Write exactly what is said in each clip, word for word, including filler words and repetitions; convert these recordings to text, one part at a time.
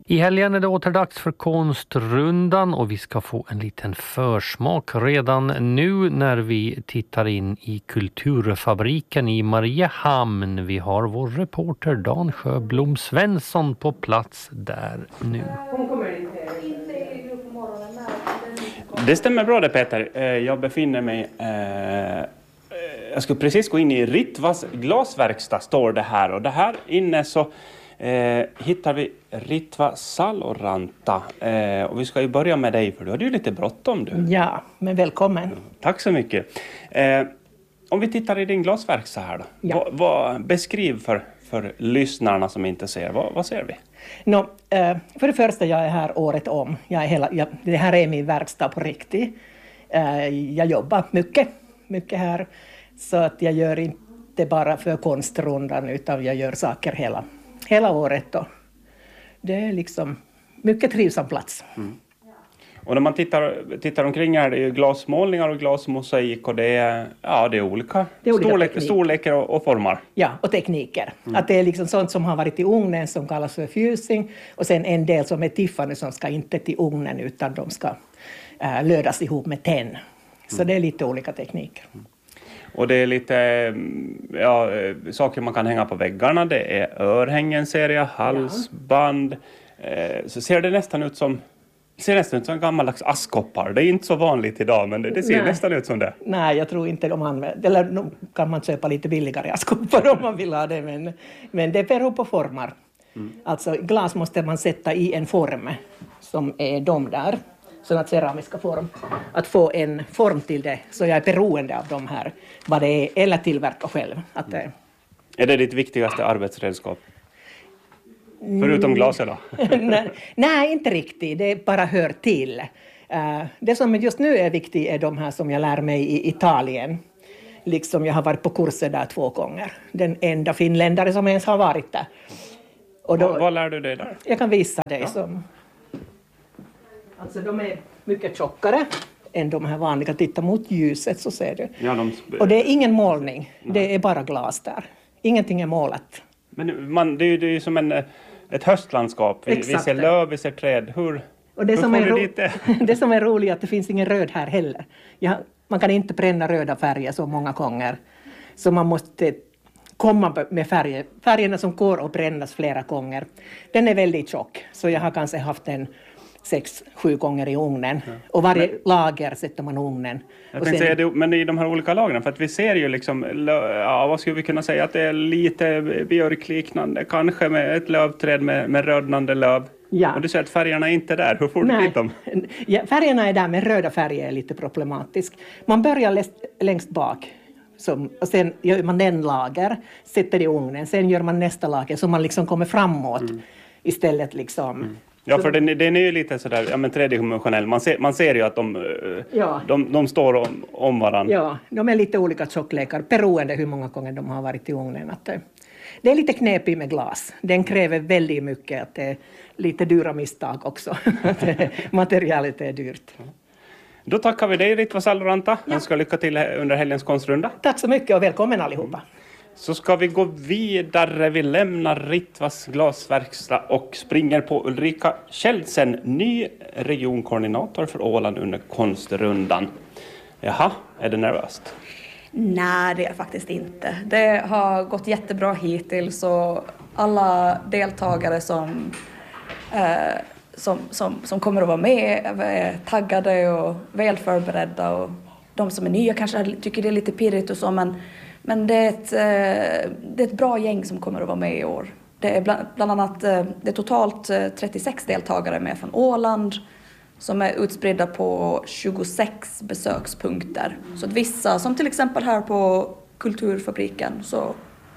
I helgen är det återdags för konstrundan och vi ska få en liten försmak redan nu när vi tittar in i Kulturfabriken i Mariehamn. Vi har vår reporter Dan Sjöblom Svensson på plats där nu. Det stämmer bra det, Peter. Jag befinner mig... Eh, jag ska precis gå in i Ritvas glasverkstad, står det här. Och det här inne så eh, hittar vi Ritva Saloranta. Eh, och vi ska ju börja med dig, för du har ju lite bråttom du. Ja, men välkommen. Tack så mycket. Eh, om vi tittar i din glasverkstad här då. Ja. Vad, vad, beskriv för, för lyssnarna som inte ser. Vad, vad ser vi? No, eh, för det första, jag är här året om. Jag är hela, jag, det här är min verkstad på riktigt. Eh, jag jobbar mycket, mycket här. Så att jag gör inte bara för konstrundan, utan jag gör saker hela, hela året. Då. Det är liksom mycket trivsam plats. Mm. Och när man tittar, tittar omkring här, det är ju glasmålningar och glasmosaik och det är, ja, det är olika, det är olika storlek, storlekar och, och formar. Ja, och tekniker. Mm. Att det är liksom sånt som har varit i ugnen som kallas för fusing, och sen en del som är Tiffany som ska inte till ugnen utan de ska äh, lödas ihop med tenn. Så mm. det är lite olika tekniker. Mm. Och det är lite ja, saker man kan hänga på väggarna. Det är örhängen, ser jag, halsband. Ja. Eh, så ser det nästan ut som ser nästan ut som gammaldags askkoppar. Det är inte så vanligt idag, men det, det ser Nej. nästan ut som det. Nej, jag tror inte de använder. Eller nu kan man köpa lite billigare askkoppar om man vill ha det. Men, men det beror på formar. Mm. Alltså glas måste man sätta i en form som är de där. Sådana ceramiska form. Att få en form till det. Så jag är beroende av de här. Vad det är. Eller tillverka själv. Att det... Är det ditt viktigaste arbetsredskap? Förutom glaset då? nej, nej, inte riktigt. Det bara hör till. Uh, det som just nu är viktigt är de här som jag lär mig i Italien. Liksom jag har varit på kurser där två gånger. Den enda finländare som ens har varit där. Och då, vad, vad lär du dig där? Jag kan visa dig. Ja. Som, alltså de är mycket tjockare än de här vanliga. Titta mot ljuset så ser du. Ja, de... Och det är ingen målning. Nej. Det är bara glas där. Ingenting är målat. Men man, det är ju det är som en, ett höstlandskap. Vi, vi ser löv, vi ser träd. Hur, och det hur som får är du ro- dit det? det som är roligt är att det finns ingen röd här heller. Jag, man kan inte bränna röda färger så många gånger. Så man måste komma med färger. Färgerna som går att brännas flera gånger. Den är väldigt tjock. Så jag har kanske haft den sex, sju gånger i ugnen. Ja. Och varje men, lager sätter man i ugnen. Jag och tänkte sen, säga det, men i de här olika lagren, för att vi ser ju liksom, ja, vad skulle vi kunna säga, att det är lite björkliknande, kanske med ett lövträd med, med rödnande löv. Ja. Och du säger att färgerna är inte där. Hur får du dit dem? Ja, färgerna är där, men röda färger är lite problematisk. Man börjar läst, längst bak. Som, och sen gör man den lager, sätter i ugnen. Sen gör man nästa lager så man liksom kommer framåt mm. istället liksom. Mm. Ja, för den, den är ju lite sådär, ja men tredimensionell. Man ser, man ser ju att de, ja. de, de står om, om varandra. Ja, de är lite olika tjocklekar, beroende hur många gånger de har varit i ugnen. Att det, det är lite knepigt med glas. Den kräver väldigt mycket, att det är lite dyra misstag också. Materialet är dyrt. Då tackar vi dig, Ritva Saloranta. Ja. Önskar lycka till under helgens konstrunda. Tack så mycket och välkommen allihopa. Så ska vi gå vidare. Vi lämnar Ritvas glasverkstad och springer på Ulrika Kjeldsen, ny regionkoordinator för Åland under konstrundan. Jaha, är det nervöst? Nej, det är faktiskt inte. Det har gått jättebra hittills och alla deltagare som, eh, som, som, som kommer att vara med är taggade och väl förberedda. Och de som är nya kanske tycker det är lite pirrigt och så, men Men det är, ett, det är ett bra gäng som kommer att vara med i år. Det är bland, bland annat det är totalt trettiosex deltagare med från Åland som är utspridda på tjugosex besökspunkter. Så att vissa, som till exempel här på Kulturfabriken, så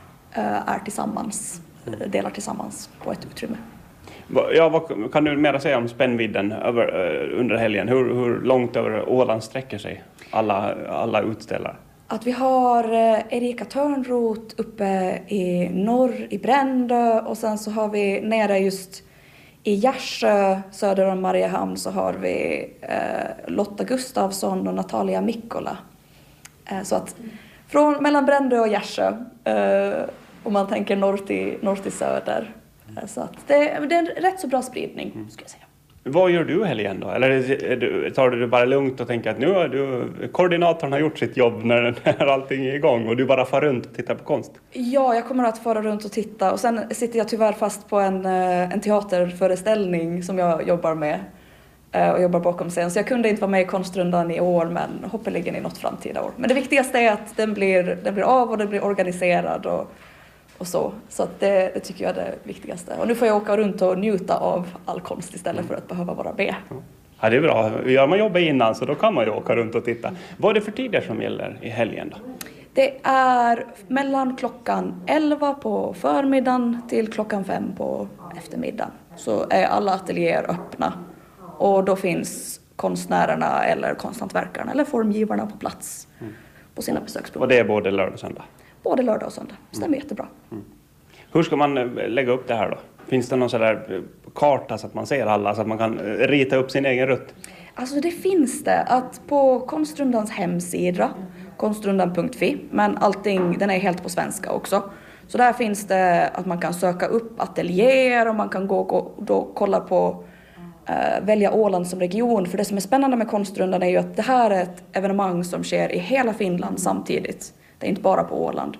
är tillsammans, delar tillsammans på ett utrymme. Ja, vad kan du mer säga om spännvidden över, under helgen? Hur, hur långt över Åland sträcker sig alla, alla utställare? Att vi har Erika Törnroth uppe i norr i Brändö och sen så har vi nere just i Gärsjö söder om Mariehamn så har vi eh, Lotta Gustafsson och Natalia Mikkola. Eh, så att från mellan Brändö och Gärsjö eh, om man tänker norr till, norr till söder Så att det, det är en rätt så bra spridning, mm. ska jag säga. Vad gör du helgen då? Eller är du, tar du det bara lugnt och tänker att nu har du, koordinatorn har gjort sitt jobb när, när allting är igång och du bara far runt och tittar på konst? Ja, jag kommer att fara runt och titta och sen sitter jag tyvärr fast på en, en teaterföreställning som jag jobbar med och jobbar bakom scen. Så jag kunde inte vara med i konstrundan i år, men hoppeligen i något framtida år. Men det viktigaste är att den blir, den blir av och den blir organiserad och Och så så att det, det tycker jag är det viktigaste. Och nu får jag åka runt och njuta av all konst istället för att behöva vara med. Ja, det är bra. Gör man jobba innan så då kan man ju åka runt och titta. Vad är det för tider som gäller i helgen då? Det är mellan klockan elva på förmiddagen till klockan fem på eftermiddagen. Så är alla ateljéer öppna. Och då finns konstnärerna eller konsthantverkarna eller formgivarna på plats mm. på sina besökspunkter. Och det är både lördag och söndag? Både lördag och söndag. Stämmer mm. jättebra. Mm. Hur ska man lägga upp det här då? Finns det någon sån där karta så att man ser alla, så att man kan rita upp sin egen rutt? Alltså det finns det. Att på Konstrundans hemsida, konstrundan punkt fi, men allting, den är helt på svenska också. Så där finns det att man kan söka upp ateljéer och man kan gå och då kolla på Uh, välja Åland som region. För det som är spännande med Konstrundan är ju att det här är ett evenemang som sker i hela Finland samtidigt. Det är inte bara på Åland.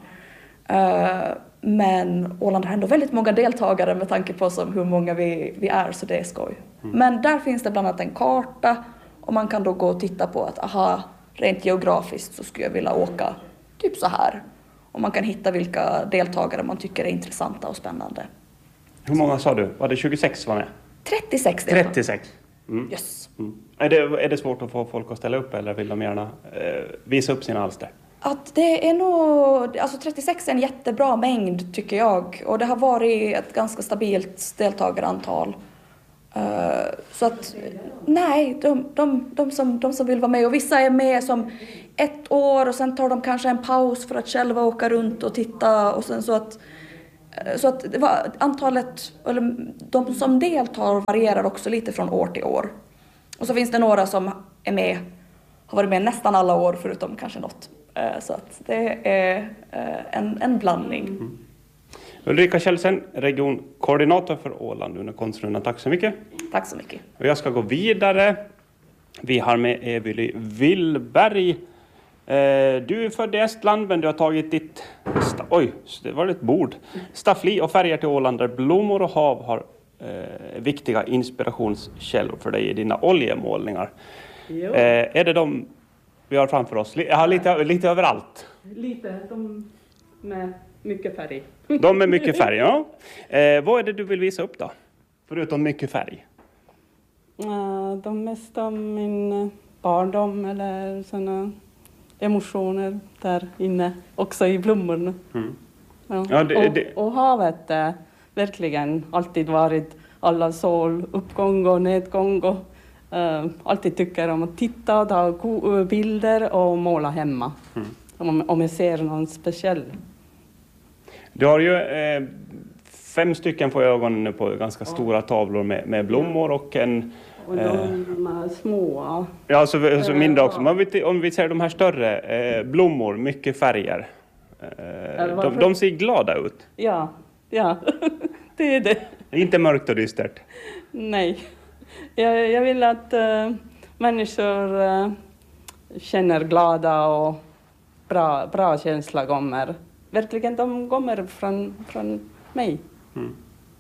Uh, men Åland har ändå väldigt många deltagare med tanke på som hur många vi, vi är, så det är skoj. Mm. Men där finns det bland annat en karta och man kan då gå och titta på att aha, rent geografiskt så skulle jag vilja åka typ så här. Och man kan hitta vilka deltagare man tycker är intressanta och spännande. Hur många sa du? Var det tjugosex var med? trettiosex. trettiosex. Mm. Yes. Mm. Är, det, är det svårt att få folk att ställa upp eller vill de gärna eh, visa upp sina alster? Att det är nog, alltså trettiosex är en jättebra mängd tycker jag. Och det har varit ett ganska stabilt deltagarantal. Uh, så att nej, de, de, de, som, de som vill vara med. Och vissa är med som ett år och sen tar de kanske en paus för att själva åka runt och titta. Och sen så att Så att det var antalet, eller de som deltar varierar också lite från år till år. Och så finns det några som är med, har varit med nästan alla år förutom kanske något. Så att det är en, en blandning. Mm. Ulrika Kjellsen, regionkoordinator för Åland under Konstrundan. Tack så mycket. Tack så mycket. Och jag ska gå vidare. Vi har med Evelyn Willberg. Du är född i Estland, men du har tagit ditt sta- oj, det var ett bord. staffli och färger till Åland där blommor och hav har eh, viktiga inspirationskällor för dig i dina oljemålningar. Eh, är det de vi har framför oss? Jag har lite, lite överallt. Lite, de med mycket färg. De med mycket färg, ja. Eh, vad är det du vill visa upp då? Förutom mycket färg. Uh, de mesta av min barndom eller såna emotioner där inne, också i blommorna. Mm. Ja. Ja, det, och, det... och havet är verkligen alltid varit alla sol, uppgång och nedgång och uh, alltid tycker om att titta, ta bilder och måla hemma. Mm. Om, om jag ser någon speciell. Du har ju eh, fem stycken på ögonen på ganska stora tavlor med, med blommor och en... Och de eh, små. Ja, så, så mindre också. Men om vi, om vi ser de här större eh, blommor, mycket färger. Eh, de, de ser glada ut. Ja, ja. Det är det. Inte mörkt och dystert. Nej. Jag, jag vill att uh, människor uh, känner glada och bra, bra känsla kommer. Verkligen, de kommer från, från mig. Mm.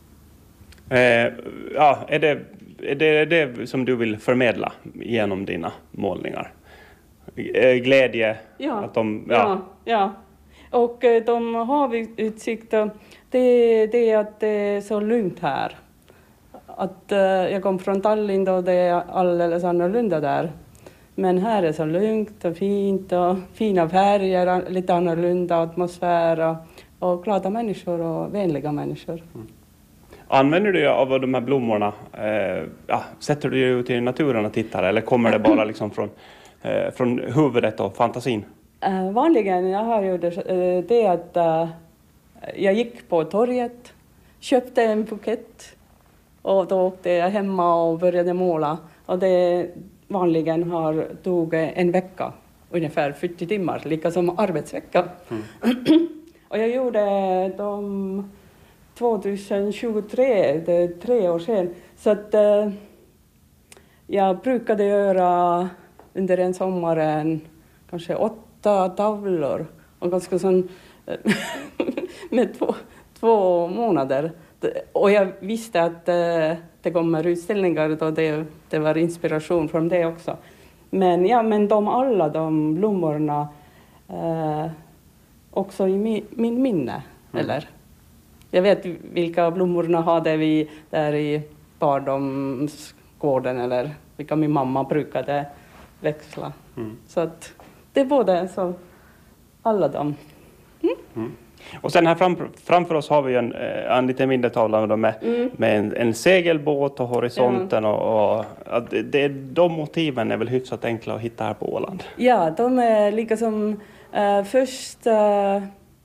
Eh, ja, är det... Är det det som du vill förmedla genom dina målningar? Glädje? Ja, att de, ja. ja, ja. Och de har utsikt. Det, det är att det är så lugnt här. Att, jag kom från Tallinn och det är alldeles annorlunda där. Men här är så lugnt och fint och fina färger, lite annorlunda atmosfär och, och glada människor och vänliga människor. Mm. Använder du av de här blommorna, eh, ja, sätter du ut i naturen och tittar eller kommer det bara liksom från, eh, från huvudet och fantasin? Uh, vanligen jag har ju det, uh, det att uh, jag gick på torget, köpte en bukett och då åkte jag hemma och började måla. Och det vanligen har tog en vecka, ungefär fyrtio timmar, lika som arbetsvecka. Mm. Och jag gjorde de tjugohundratjugotre, det är tre år sedan. Så att eh, jag brukade göra under en sommaren kanske åtta tavlor. Och ganska sån, med två, två månader. Och jag visste att eh, det kommer utställningar och det, det var inspiration från det också. Men ja, men de alla de blommorna eh, också i mi, min minne, mm. eller? Jag vet vilka blommorna hade vi där i barndomsgården eller vilka min mamma brukade växla. Mm. Så att det är både så alla dem. Mm. Mm. Och sen här framför, framför oss har vi en, en liten mindre tavla med, mm. med en, en segelbåt och horisonten. Ja. Och, och att det, de motiven är väl hyfsat enkla att hitta här på Åland. Ja, de är liksom äh, först... Äh,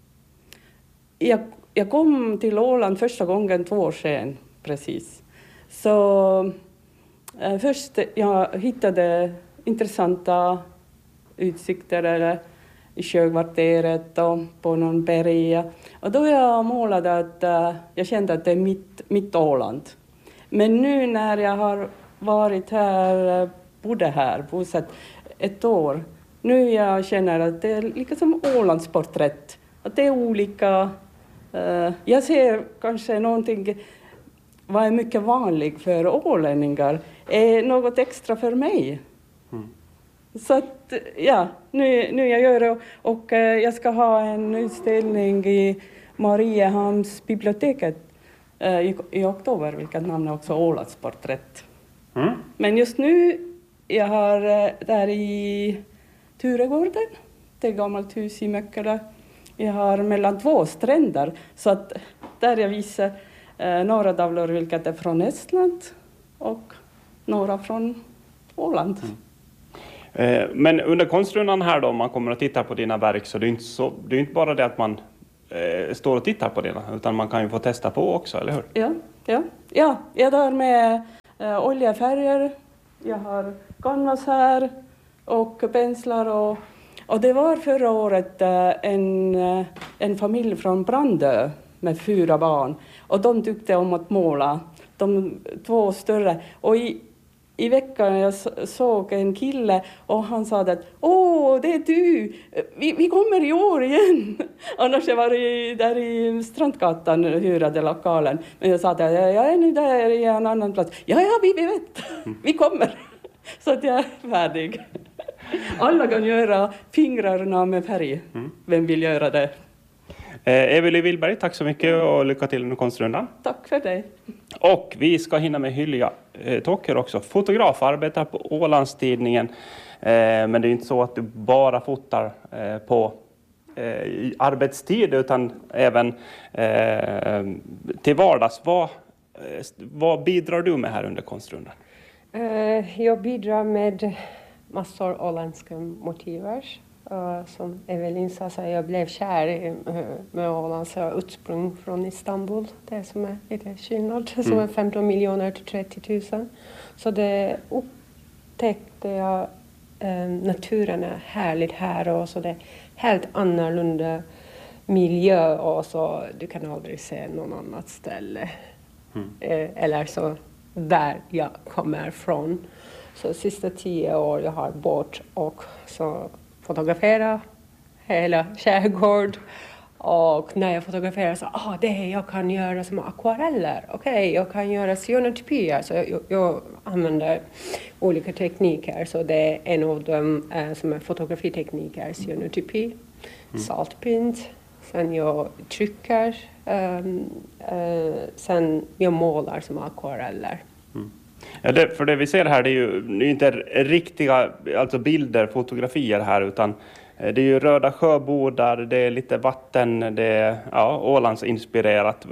jag, jag kom till Åland första gången två år sedan, precis. Så äh, först jag hittade intressanta utsikter eller i sjökvarteret och på någon berg. Och då jag målade att uh, jag kände att det är mitt, mitt Åland. Men nu när jag har varit här, uh, bodde här, bosatt ett år. Nu jag känner att det är lika som Ålandsporträtt. Att det är olika. Uh, jag ser kanske någonting vad är mycket vanligt för ålänningar. Är något extra för mig. Mm. Så att, ja, nu, nu jag gör det och, och eh, jag ska ha en utställning i Mariehamns biblioteket eh, i, i oktober, vilket namn är också Ålandsporträtt. Mm. Men just nu, jag har eh, där i Turegården, det är ett gammalt hus i Möckele. Jag har mellan två stränder, så att där jag visar eh, några tavlor vilket är från Estland och några från Åland. Mm. Men under konstrundan här då, om man kommer att titta på dina verk, så det är inte, så, det är inte bara det att man eh, står och tittar på dina, utan man kan ju få testa på också, eller hur? Ja, ja, ja jag har med eh, oljefärger, jag har canvas här och penslar och, och det var förra året eh, en, en familj från Brandö med fyra barn och de tyckte om att måla, de två större och i I veckan jag såg en kille och han sa att åh, det är du, vi, vi kommer i år igen. Annars jag var i, där i Strandgatan och hyrade lokalen. Men jag sa att jag, jag är nu där i en annan plats. Ja, ja, vi, vi vet, vi kommer. Så att jag är färdig. Alla kan göra fingrarna med färg. Vem vill göra det? Eh, Evelie Willberg, tack så mycket och lycka till under konstrundan. Tack för dig. Och vi ska hinna med Hylja eh, Tocker också. Fotograf, arbetar på Ålandstidningen. Eh, men det är inte så att du bara fotar eh, på eh, arbetstid utan även eh, till vardags. Vad, eh, vad bidrar du med här under konstrundan? Uh, jag bidrar med massor åländska motiver. Uh, som Evelin sa, så jag blev kär i, uh, med Åland, så jag utsprung från Istanbul. Det som är lite skillnad, mm. som är femton miljoner till trettio tusen. Så det upptäckte jag, uh, naturen är härligt här och så det är helt annorlunda miljö och så du kan aldrig se någon annat ställe. Mm. Uh, eller så där jag kommer från. Så sista tio år jag har bort och så fotografera hela skärgård och när jag fotograferar så ah det är jag kan göra som akvareller. Okej, okay, jag kan göra cyanotypier så jag, jag använder olika tekniker så det är en av dem eh, som är fotografitekniker, cyanotypi, mm. saltpint, sen jag trycker, um, uh, sen jag målar som akvareller. Mm. Ja, det, för det vi ser här det är ju det är inte riktiga alltså bilder, fotografier här utan det är ju röda sjöbodar, det är lite vatten, det är ja, Ålands inspirerat.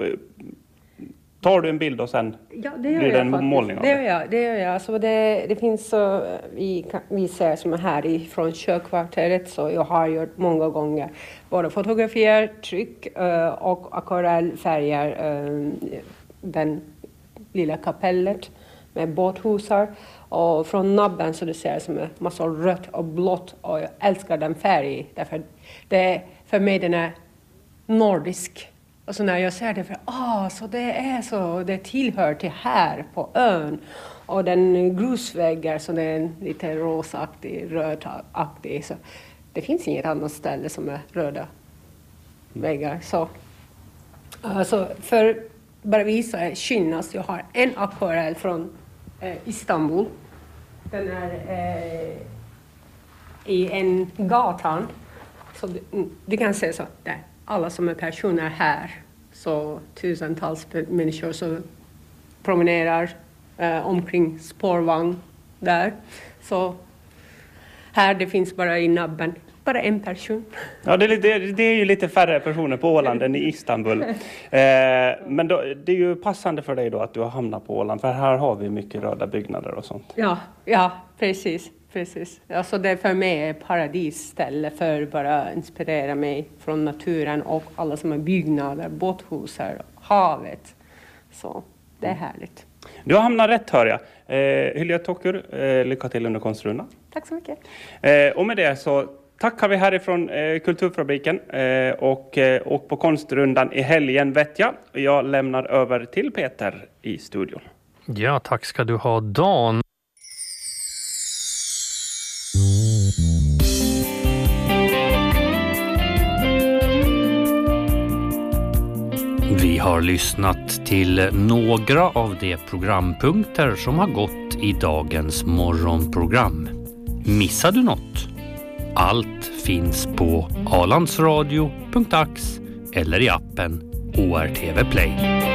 Tar du en bild och sen ja, det gör blir det en jag målning av det? Det gör jag. Det, gör jag. Så det, det finns så, vi, vi ser som är här ifrån sjökvarteret så jag har gjort många gånger både fotografier, tryck uh, och akvarellfärger, uh, den lilla kapellet med båthusar och från nabben så du ser som en massa rött och blått och jag älskar den färgen därför det för mig den är nordisk Och så när jag ser det, för ah, så det är så, det tillhör till här på ön. Och den grusväggar så det är lite rosaktig, rödaktig. Så det finns inget annat ställe som är röda väggar. Så alltså, för bara visa skillnad, jag har en akvarell från eh, Istanbul. Den är eh, i en gatan. Så du, du kan se så där. Alla som är personer här, så tusentals människor som promenerar eh, omkring spårvagn där. Så här det finns bara i nabben, bara en person. Ja, det är, lite, det är ju lite färre personer på Åland än i Istanbul. Eh, men då, det är ju passande för dig då att du har hamnat på Åland, för här har vi mycket röda byggnader och sånt. Ja, ja precis. Precis. Alltså det för mig är paradisställe för att bara inspirera mig från naturen och alla som är byggnader, båthusar, havet. Så det är härligt. Du har hamnat rätt, hör jag. Eh, Hylja Tokur, eh, lycka till under konstrundan. Tack så mycket. Eh, och med det så tackar vi härifrån eh, Kulturfabriken eh, och, eh, och på konstrundan i helgen vet jag. Jag lämnar över till Peter i studion. Ja, tack ska du ha, Dan. Vi har lyssnat till några av de programpunkter som har gått i dagens morgonprogram. Missar du något? Allt finns på alandsradio punkt ax eller i appen O R T V Play.